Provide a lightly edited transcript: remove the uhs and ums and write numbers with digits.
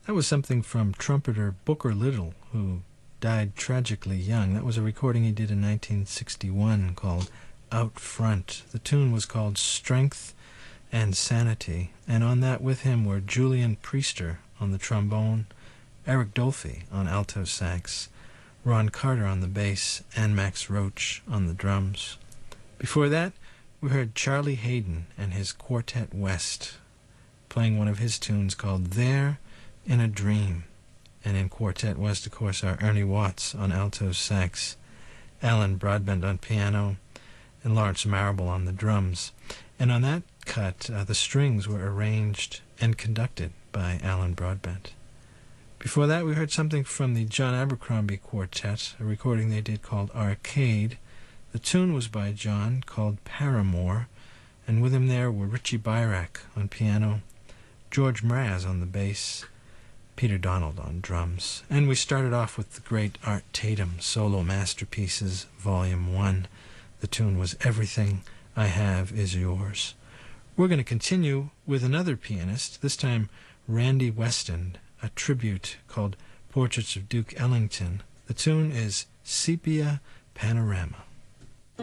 That was something from trumpeter Booker Little, who died tragically young. That was a recording he did in 1961 called Out Front. The tune was called Strength and Sanity, and on that with him were Julian Priester on the trombone, Eric Dolphy on alto sax, Ron Carter on the bass, and Max Roach on the drums. Before that, we heard Charlie Haydn and his Quartet West playing one of his tunes called There in a Dream. And in Quartet West, of course, are Ernie Watts on alto sax, Alan Broadbent on piano, and Lawrence Marable on the drums. And on that cut, the strings were arranged and conducted by Alan Broadbent. Before that, we heard something from the John Abercrombie Quartet, a recording they did called Arcade. The tune was by John, called Paramore, and with him there were Richie Byrack on piano, George Mraz on the bass, Peter Donald on drums. And we started off with the great Art Tatum Solo Masterpieces, Volume 1. The tune was Everything I Have Is Yours. We're going to continue with another pianist, this time Randy Weston, a tribute called Portraits of Duke Ellington. The tune is Sepia Panorama.